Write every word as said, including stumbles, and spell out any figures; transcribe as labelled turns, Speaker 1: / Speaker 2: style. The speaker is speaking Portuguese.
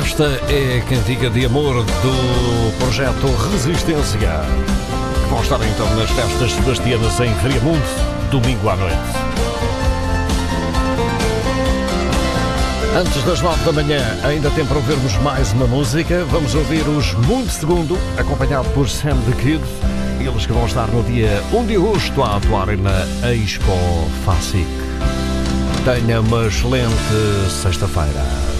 Speaker 1: Esta é a cantiga de amor do projeto Resistência, que vão estar então nas festas sebastianas em Friamundo, domingo à noite. Antes das nove da manhã, ainda tem para ouvirmos mais uma música. Vamos ouvir os Mundo Segundo, acompanhado por Sam the Kid. Eles que vão estar no dia um de agosto a atuarem na Expo F A S I C. Tenha uma excelente sexta-feira.